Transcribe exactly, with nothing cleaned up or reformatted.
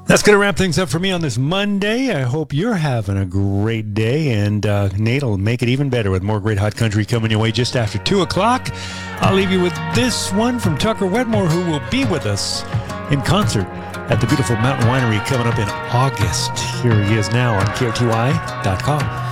That's going to wrap things up for me on this Monday. I hope you're having a great day, and uh, Nate will make it even better with more great hot country coming your way just after two o'clock. I'll leave you with this one from Tucker Wedmore, who will be with us in concert at the beautiful Mountain Winery coming up in August. Here he is now on K O T Y dot com.